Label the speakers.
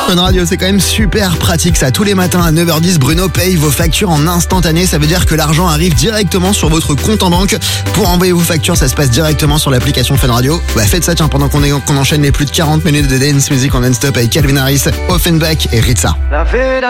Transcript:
Speaker 1: Fun Radio, c'est quand même super pratique ça. Tous les matins à 9h10, Bruno paye vos factures en instantané. Ça veut dire que l'argent arrive directement sur votre compte en banque. Pour envoyer vos factures, ça se passe directement sur l'application Fun Radio. Faites ça tiens, pendant qu'on enchaîne les plus de 40 minutes de dance music en non-stop avec Calvin Harris, Offenbach et Ritza.